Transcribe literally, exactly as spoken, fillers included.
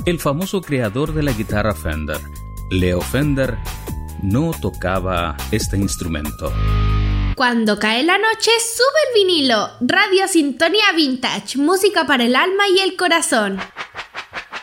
El famoso creador de la guitarra Fender, Leo Fender, no tocaba este instrumento. Cuando cae la noche, sube el vinilo. Radio Sintonía Vintage, música para el alma y el corazón.